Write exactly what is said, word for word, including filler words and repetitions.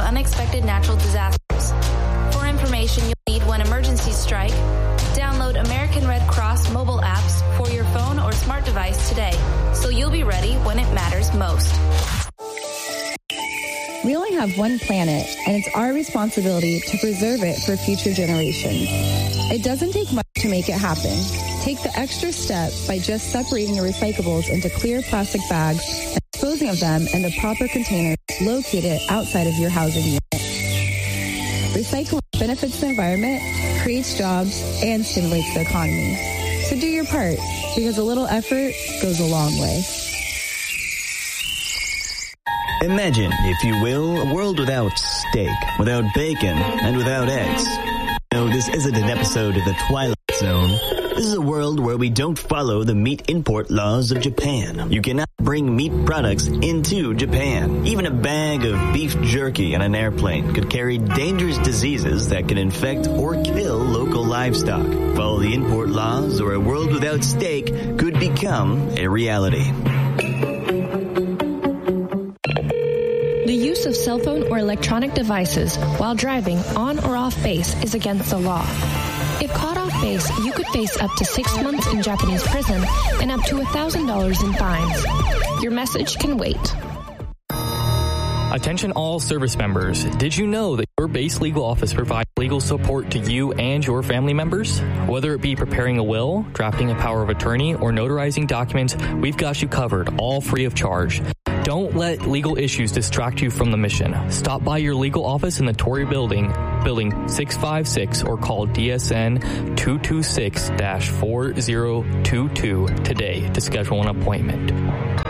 unexpected natural disasters. For information you'll need when emergencies strike, download American Red Cross mobile apps for your phone or smart device today, so you'll be ready when it matters most. We only have one planet, and it's our responsibility to preserve it for future generations. It doesn't take much to make it happen. Take the extra step by just separating your recyclables into clear plastic bags and disposing of them in the proper containers located outside of your housing unit. Recycling benefits the environment, creates jobs, and stimulates the economy. So do your part, because a little effort goes a long way. Imagine, if you will, a world without steak, without bacon, and without eggs. No, this isn't an episode of The Twilight Zone. This is a world where we don't follow the meat import laws of Japan. You cannot bring meat products into Japan. Even a bag of beef jerky on an airplane could carry dangerous diseases that could infect or kill local livestock. Follow the import laws, or a world without steak could become a reality. The use of cell phone or electronic devices while driving on or off base is against the law. If caught off base, you could face up to six months in Japanese prison and up to one thousand dollars in fines. Your message can wait. Attention all service members. Did you know that your base legal office provides legal support to you and your family members? Whether it be preparing a will, drafting a power of attorney, or notarizing documents, we've got you covered, all free of charge. Don't let legal issues distract you from the mission. Stop by your legal office in the Torrey Building, Building six five six, or call D S N two two six, four zero two two today to schedule an appointment.